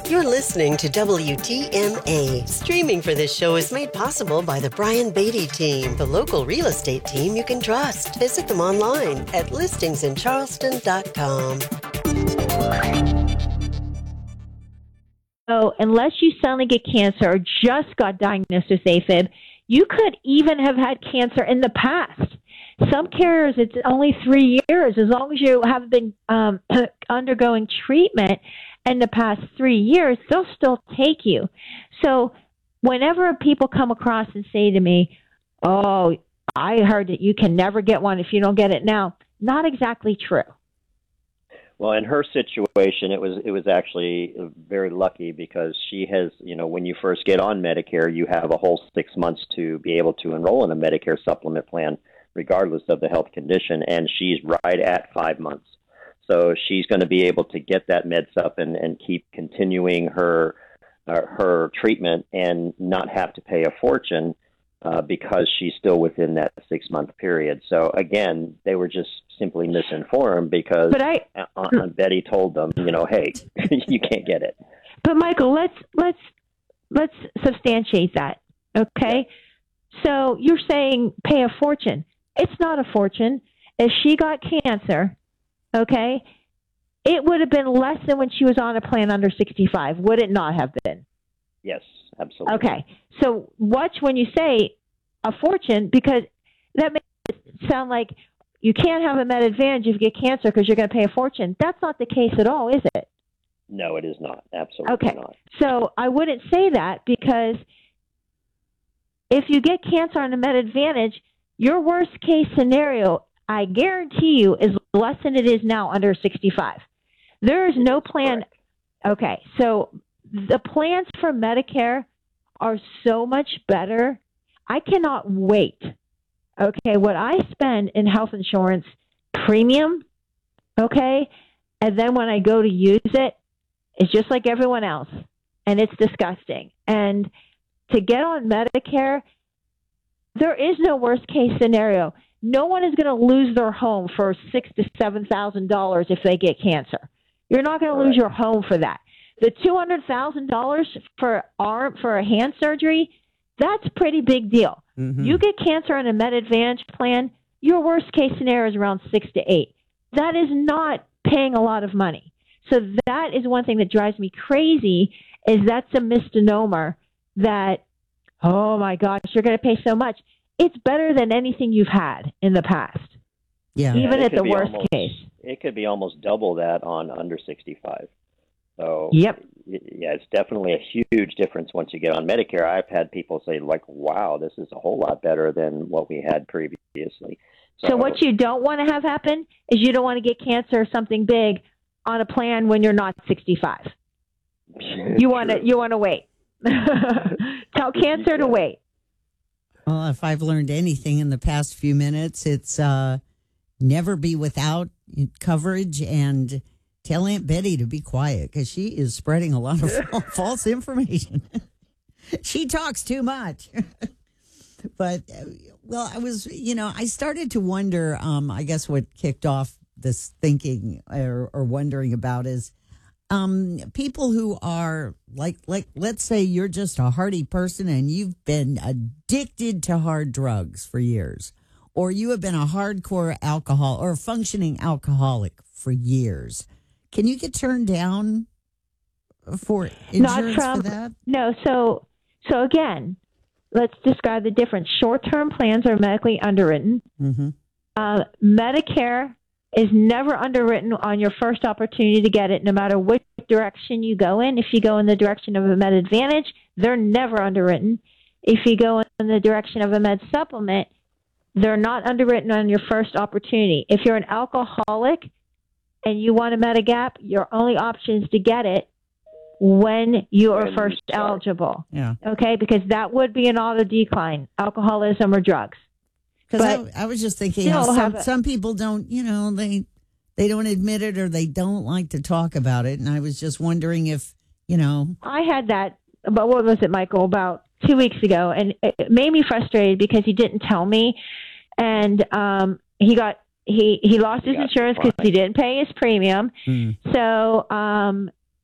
You're listening to WTMA. Streaming for this show is made possible by the Brian Beatty team, the local real estate team you can trust. Visit them online at listingsincharleston.com. So unless you suddenly get cancer or just got diagnosed with AFib, you could even have had cancer in the past. Some carriers, it's only 3 years. As long as you have been undergoing treatment in the past 3 years, they'll still take you. So whenever people come across and say to me, oh, I heard that you can never get one if you don't get it now, not exactly true. Well, in her situation, it was actually very lucky because she has, when you first get on Medicare, you have a whole 6 months to be able to enroll in a Medicare supplement plan, regardless of the health condition, and she's right at 5 months. So she's going to be able to get that MedSup and keep continuing her treatment and not have to pay a fortune because she's still within that 6 month period. So again, they were just simply misinformed because Aunt Betty told them, hey, you can't get it. But Michael, let's substantiate that, okay? So you're saying pay a fortune. It's not a fortune. If she got cancer, okay, it would have been less than when she was on a plan under 65, would it not have been? Yes, absolutely. Okay, so watch when you say a fortune, because that makes it sound like you can't have a Med Advantage if you get cancer because you're going to pay a fortune. That's not the case at all, is it? No, it is not. Absolutely not. So I wouldn't say that, because if you get cancer on a Med Advantage, your worst case scenario, I guarantee you, is less than it is now under 65. There is no plan. Correct. Okay, so the plans for Medicare are so much better. I cannot wait. Okay, what I spend in health insurance premium, okay, and then when I go to use it, it's just like everyone else, and it's disgusting. And to get on Medicare, there is no worst case scenario. No one is going to lose their home for $6,000 to $7,000 if they get cancer. You're not going to lose your home for that. The $200,000 for a hand surgery, that's a pretty big deal. Mm-hmm. You get cancer on a Med Advantage plan, your worst case scenario is around 6 to 8. That is not paying a lot of money. So that is one thing that drives me crazy, is that's a misnomer that, oh my gosh, you're going to pay so much. It's better than anything you've had in the past. Yeah. Even at the worst case. It could be almost double that on under 65. So, yep. Yeah, it's definitely a huge difference once you get on Medicare. I've had people say, wow, this is a whole lot better than what we had previously. So what you don't want to have happen is you don't want to get cancer or something big on a plan when you're not 65. You want to wait. Tell cancer to wait. Well, if I've learned anything in the past few minutes, it's never be without coverage, and tell Aunt Betty to be quiet because she is spreading a lot of false information. She talks too much. But, well, I started to wonder, I guess what kicked off this thinking or wondering about is people who are like, let's say you're just a hardy person and you've been addicted to hard drugs for years, or you have been a hardcore alcohol or functioning alcoholic for years. Can you get turned down for insurance for that? No. So again, let's describe the difference. Short-term plans are medically underwritten. Mm-hmm. Medicare is never underwritten on your first opportunity to get it, no matter which direction you go in. If you go in the direction of a Med Advantage, they're never underwritten. If you go in the direction of a Med Supplement, they're not underwritten on your first opportunity. If you're an alcoholic and you want a Medigap, your only option is to get it when you are first eligible. Yeah. Okay? Because that would be an auto decline, alcoholism or drugs. Because I was just thinking how some people don't, they don't admit it or they don't like to talk about it. And I was just wondering if, I had that, but what was it, Michael, about 2 weeks ago. And it made me frustrated because he didn't tell me. And he lost his insurance because he didn't pay his premium. So